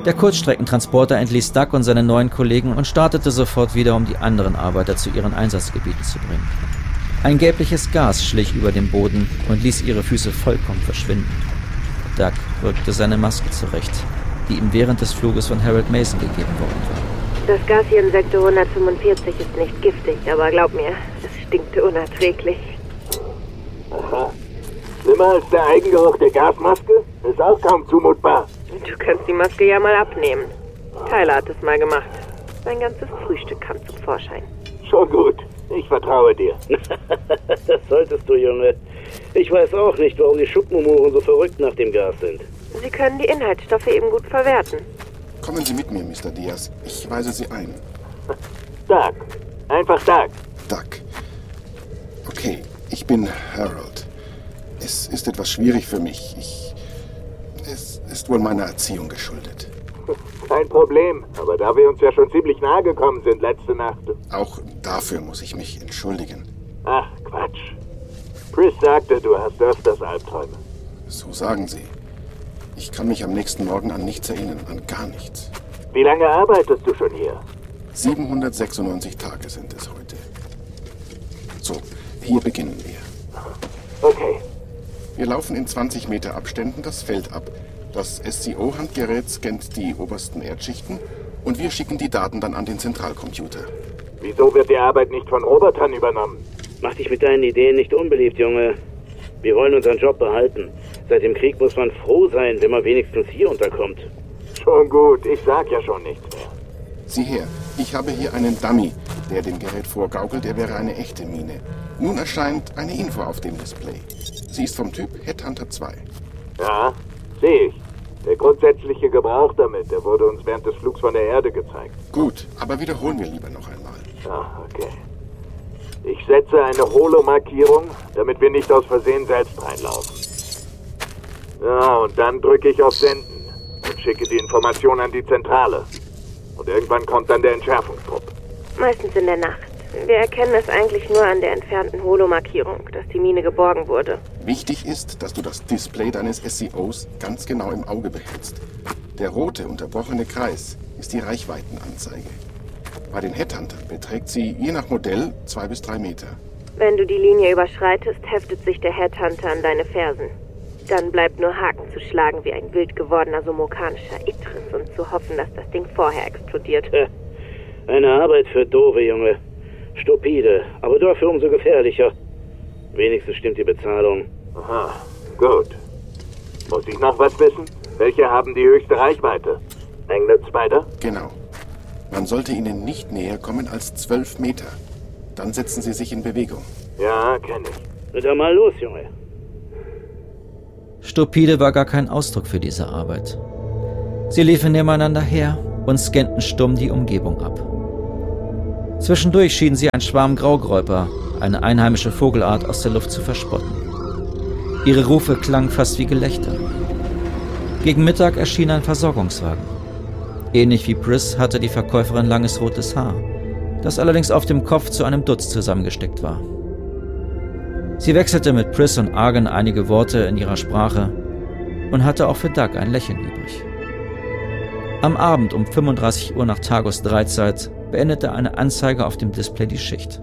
Der Kurzstreckentransporter entließ Doug und seine neuen Kollegen und startete sofort wieder, um die anderen Arbeiter zu ihren Einsatzgebieten zu bringen. Ein gelbliches Gas schlich über den Boden und ließ ihre Füße vollkommen verschwinden. Doug rückte seine Maske zurecht, die ihm während des Fluges von Harold Mason gegeben worden war. Das Gas hier in Sektor 145 ist nicht giftig, aber glaub mir, es stinkte unerträglich. Aha. Schlimmer als der Eigengeruch der Gasmaske? Ist auch kaum zumutbar. Du kannst die Maske ja mal abnehmen. Tyler hat es mal gemacht. Sein ganzes Frühstück kam zum Vorschein. Schon gut. Ich vertraue dir. Das solltest du, Junge. Ich weiß auch nicht, warum die Schuppenmuren so verrückt nach dem Gas sind. Sie können die Inhaltsstoffe eben gut verwerten. Kommen Sie mit mir, Mr. Diaz. Ich weise Sie ein. Doug. Einfach Doug. Doug. Okay, ich bin Harold. Es ist etwas schwierig für mich. Es ist wohl meiner Erziehung geschuldet. Kein Problem, aber da wir uns ja schon ziemlich nahe gekommen sind letzte Nacht. Auch dafür muss ich mich entschuldigen. Ach, Quatsch. Chris sagte, du hast öfters Albträume. So sagen Sie. Ich kann mich am nächsten Morgen an nichts erinnern, an gar nichts. Wie lange arbeitest du schon hier? 796 Tage sind es heute. So, hier beginnen wir. Okay. Wir laufen in 20 Meter Abständen das Feld ab. Das SCO-Handgerät scannt die obersten Erdschichten und wir schicken die Daten dann an den Zentralcomputer. Wieso wird die Arbeit nicht von Robotern übernommen? Mach dich mit deinen Ideen nicht unbeliebt, Junge. Wir wollen unseren Job behalten. Seit dem Krieg muss man froh sein, wenn man wenigstens hier unterkommt. Schon gut, ich sag ja schon nichts mehr. Sieh her, ich habe hier einen Dummy, der dem Gerät vorgaukelt, er wäre eine echte Mine. Nun erscheint eine Info auf dem Display. Sie ist vom Typ Headhunter 2. Ja, sehe ich. Der grundsätzliche Gebrauch damit, der wurde uns während des Flugs von der Erde gezeigt. Gut, aber wiederholen wir lieber noch einmal. Ah, okay. Ich setze eine Holo-Markierung, damit wir nicht aus Versehen selbst reinlaufen. Ja, und dann drücke ich auf Senden und schicke die Information an die Zentrale. Und irgendwann kommt dann der Entschärfungstrupp. Meistens in der Nacht. Wir erkennen es eigentlich nur an der entfernten Holo-Markierung, dass die Mine geborgen wurde. Wichtig ist, dass du das Display deines SCOs ganz genau im Auge behältst. Der rote, unterbrochene Kreis ist die Reichweitenanzeige. Bei den Headhuntern beträgt sie je nach Modell 2 bis 3 Meter. Wenn du die Linie überschreitest, heftet sich der Headhunter an deine Fersen. Dann bleibt nur Haken zu schlagen wie ein wild gewordener somokanischer Idris und zu hoffen, dass das Ding vorher explodiert. Eine Arbeit für Dove, Junge. Stupide, aber dafür umso gefährlicher. Wenigstens stimmt die Bezahlung. Aha, gut. Muss ich noch was wissen? Welche haben die höchste Reichweite? Englet Spider? Genau. Man sollte ihnen nicht näher kommen als 12 Meter. Dann setzen sie sich in Bewegung. Ja, kenne ich. Und dann mal los, Junge. Stupide war gar kein Ausdruck für diese Arbeit. Sie liefen nebeneinander her und scannten stumm die Umgebung ab. Zwischendurch schienen sie ein Schwarm Graugräuper, eine einheimische Vogelart, aus der Luft zu verspotten. Ihre Rufe klangen fast wie Gelächter. Gegen Mittag erschien ein Versorgungswagen. Ähnlich wie Briss hatte die Verkäuferin langes rotes Haar, das allerdings auf dem Kopf zu einem Dutz zusammengesteckt war. Sie wechselte mit Briss und Argan einige Worte in ihrer Sprache und hatte auch für Doug ein Lächeln übrig. Am Abend um 35 Uhr nach Tagus Dreizeit beendete eine Anzeige auf dem Display die Schicht.